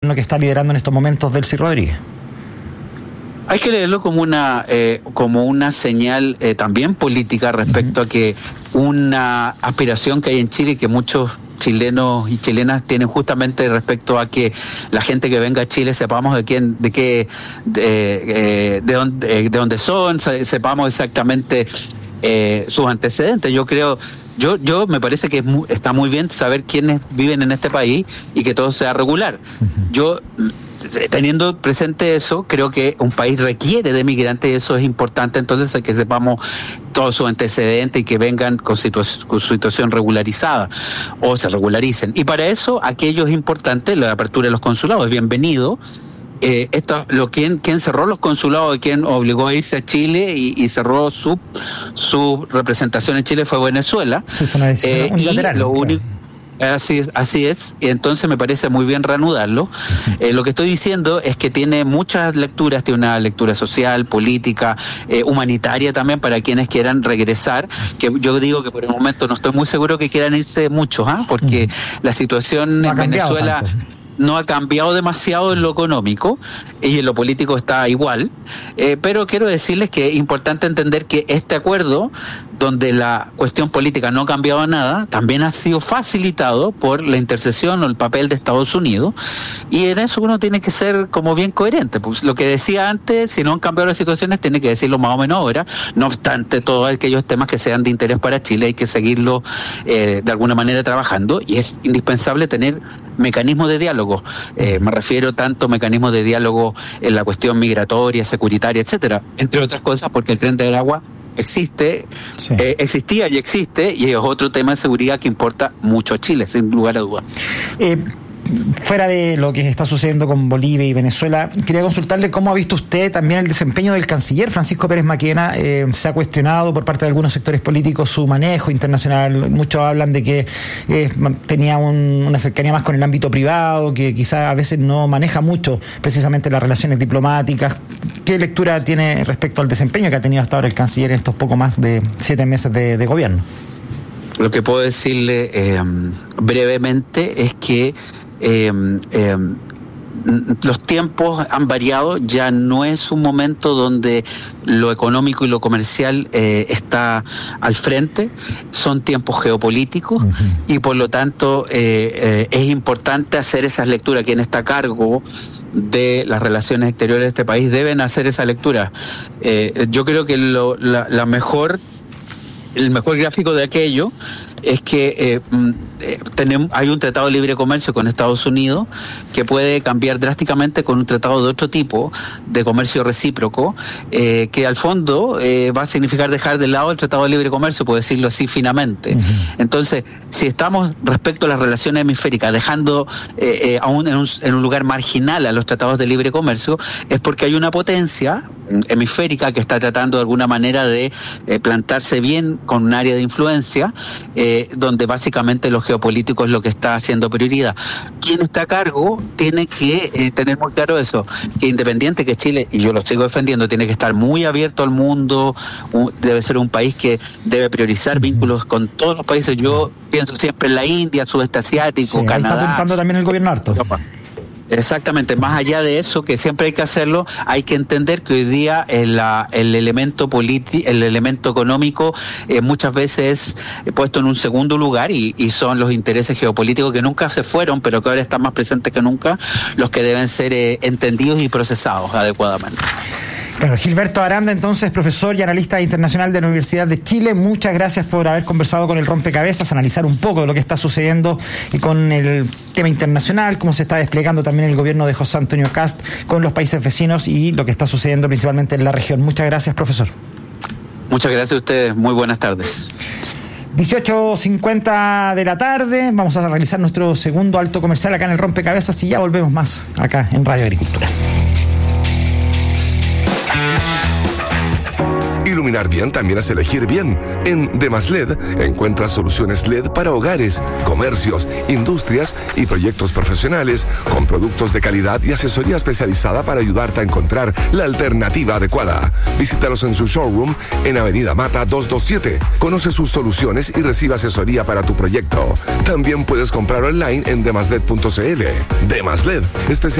gobierno que está liderando en estos momentos Delcy Rodríguez? Hay que leerlo como una señal también política respecto a que una aspiración que hay en Chile y que muchos chilenos y chilenas tienen justamente respecto a que la gente que venga a Chile sepamos de dónde son, sepamos exactamente sus antecedentes. Yo me parece que está muy bien saber quiénes viven en este país y que todo sea regular. Yo, teniendo presente eso, creo que un país requiere de migrantes y eso es importante, entonces que sepamos todos sus antecedentes y que vengan con situación regularizada o se regularicen. Y para eso, aquello es importante, la apertura de los consulados es bienvenido. Quien cerró los consulados y quien obligó a irse a Chile y cerró su representación en Chile fue Venezuela. Sí, fue una decisión unilateral. Así es, y entonces me parece muy bien reanudarlo. Lo que estoy diciendo es que tiene muchas lecturas, tiene una lectura social, política, humanitaria también para quienes quieran regresar, que yo digo que por el momento no estoy muy seguro que quieran irse muchos, porque la situación en Venezuela no ha cambiado demasiado en lo económico y en lo político está igual, pero quiero decirles que es importante entender que este acuerdo, donde la cuestión política no ha cambiado nada, también ha sido facilitado por la intercesión o el papel de Estados Unidos, y en eso uno tiene que ser como bien coherente. Pues lo que decía antes, si no han cambiado las situaciones, tiene que decirlo más o menos ahora. No obstante, todos aquellos temas que sean de interés para Chile hay que seguirlo de alguna manera trabajando, y es indispensable tener mecanismos de diálogo. Me refiero tanto a mecanismos de diálogo en la cuestión migratoria, securitaria, etcétera, entre otras cosas porque el Tren del Agua existía y existe, y es otro tema de seguridad que importa mucho a Chile, sin lugar a dudas. Fuera de lo que está sucediendo con Bolivia y Venezuela, quería consultarle cómo ha visto usted también el desempeño del canciller Francisco Pérez Maquena. Se ha cuestionado por parte de algunos sectores políticos su manejo internacional. Muchos hablan de que tenía una cercanía más con el ámbito privado, que quizá a veces no maneja mucho precisamente las relaciones diplomáticas. ¿Qué lectura tiene respecto al desempeño que ha tenido hasta ahora el canciller en estos poco más de 7 meses de gobierno? Lo que puedo decirle brevemente es que los tiempos han variado, ya no es un momento donde lo económico y lo comercial está al frente, son tiempos geopolíticos y por lo tanto es importante hacer esas lecturas. Quien está a cargo de las relaciones exteriores de este país deben hacer esa lectura. Yo creo que el mejor gráfico de aquello es que hay un tratado de libre comercio con Estados Unidos que puede cambiar drásticamente con un tratado de otro tipo de comercio recíproco, que al fondo va a significar dejar de lado el tratado de libre comercio, por decirlo así finamente. Entonces, si estamos respecto a las relaciones hemisféricas dejando aún en un lugar marginal a los tratados de libre comercio, es porque hay una potencia hemisférica que está tratando de alguna manera de plantarse bien con un área de influencia, donde básicamente lo geopolítico es lo que está haciendo prioridad. Quien está a cargo tiene que tener muy claro eso, que independiente que Chile, y yo lo sigo defendiendo, tiene que estar muy abierto al mundo, debe ser un país que debe priorizar vínculos con todos los países. Yo pienso siempre en la India, sudeste asiático, Canadá. Está apuntando también el gobierno harto. Exactamente, más allá de eso, que siempre hay que hacerlo, hay que entender que hoy día el elemento el elemento económico muchas veces es puesto en un segundo lugar y son los intereses geopolíticos que nunca se fueron, pero que ahora están más presentes que nunca, los que deben ser entendidos y procesados adecuadamente. Claro, Gilberto Aranda, entonces, profesor y analista internacional de la Universidad de Chile, muchas gracias por haber conversado con el Rompecabezas, analizar un poco de lo que está sucediendo y con el tema internacional, cómo se está desplegando también el gobierno de José Antonio Kast con los países vecinos y lo que está sucediendo principalmente en la región. Muchas gracias, profesor. Muchas gracias a ustedes, muy buenas tardes. 18:50 de la tarde, vamos a realizar nuestro segundo alto comercial acá en el Rompecabezas y ya volvemos más acá en Radio Agricultura. Iluminar bien también es elegir bien. En Demasled encuentras soluciones LED para hogares, comercios, industrias y proyectos profesionales con productos de calidad y asesoría especializada para ayudarte a encontrar la alternativa adecuada. Visítalos en su showroom en Avenida Mata 227. Conoce sus soluciones y recibe asesoría para tu proyecto. También puedes comprar online en demasled.cl. Demasled,